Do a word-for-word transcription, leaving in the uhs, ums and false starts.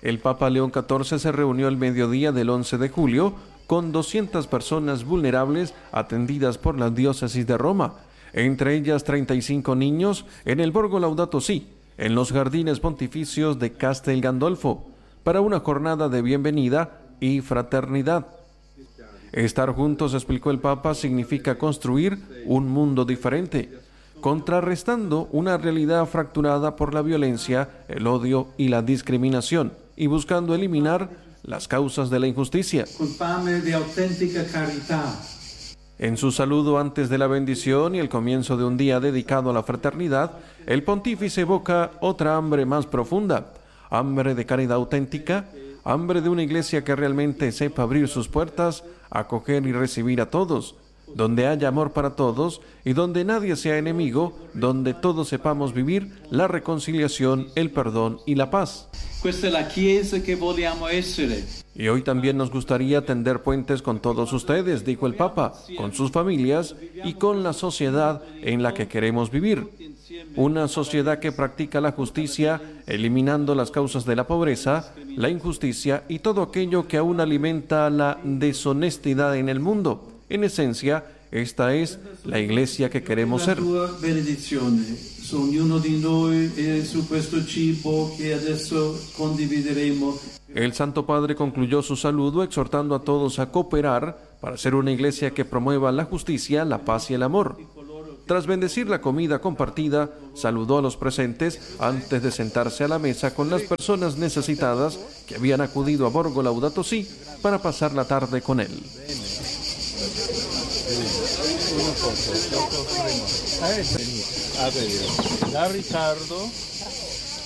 El Papa León catorce se reunió el mediodía del once de julio con doscientas personas vulnerables atendidas por la diócesis de Roma, entre ellas treinta y cinco niños en el Borgo Laudato Si, en los jardines pontificios de Castel Gandolfo, para una jornada de bienvenida y fraternidad. Estar juntos, explicó el Papa, significa construir un mundo diferente, contrarrestando una realidad fracturada por la violencia, el odio y la discriminación, y buscando eliminar las causas de la injusticia. Con fame de auténtica caridad. En su saludo antes de la bendición y el comienzo de un día dedicado a la fraternidad, el pontífice evoca otra hambre más profunda, hambre de caridad auténtica, hambre de una iglesia que realmente sepa abrir sus puertas, acoger y recibir a todos, donde haya amor para todos y donde nadie sea enemigo, donde todos sepamos vivir la reconciliación, el perdón y la paz. Questa è la Chiesa che vogliamo essere. Y hoy también nos gustaría tender puentes con todos ustedes, dijo el Papa, con sus familias y con la sociedad en la que queremos vivir. Una sociedad que practica la justicia, eliminando las causas de la pobreza, la injusticia y todo aquello que aún alimenta la deshonestidad en el mundo. En esencia, esta es la iglesia que queremos ser. Su ognuno di noi e su questo cibo che adesso condivideremo. El Santo Padre concluyó su saludo exhortando a todos a cooperar para ser una iglesia que promueva la justicia, la paz y el amor. Tras bendecir la comida compartida, saludó a los presentes antes de sentarse a la mesa con las personas necesitadas que habían acudido a Borgo Laudato Si para pasar la tarde con él. A ver, da Riccardo.